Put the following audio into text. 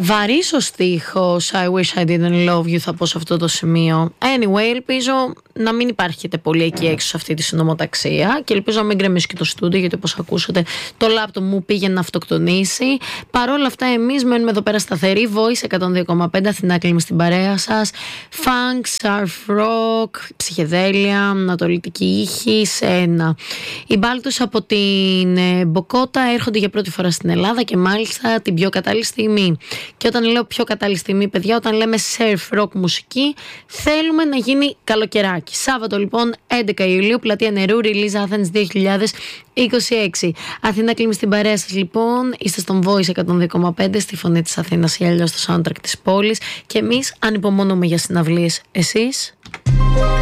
Βαρύς ο στίχος I wish I didn't love you, θα πω σε αυτό το σημείο. Anyway, ελπίζω να μην υπάρχετε πολύ εκεί έξω σε αυτή τη συνομοταξία και ελπίζω να μην γκρεμίσει και το στούντιο, γιατί όπως ακούσατε το λάπτοπ μου πήγε να αυτοκτονήσει. Παρόλα αυτά εμείς μένουμε εδώ πέρα σταθεροί. Voice 102,5 Αθηνά, κλείνουμε στην παρέα σας. Funk, surf rock, ψυχεδέλεια, ανατολική ήχη σε ένα. Οι Μπάλτους από την Μποκότα έρχονται για πρώτη φορά στην Ελλάδα και μάλιστα την πιο κατάλληλη στιγμή. Και όταν λέω πιο κατάλληλη στιγμή, παιδιά, όταν λέμε surf rock μουσική, θέλουμε να γίνει καλοκαιράκι. Σάββατο λοιπόν 11 Ιουλίου, Πλατεία Νερού, Release Athens 2026. Αθήνα, κλείνει στην παρέα σας λοιπόν. Είστε στον Voice 102,5 στη φωνή της Αθήνας ή αλλιώς στο soundtrack της πόλης. Και εμείς ανυπομονούμε για συναυλίες. Εσείς?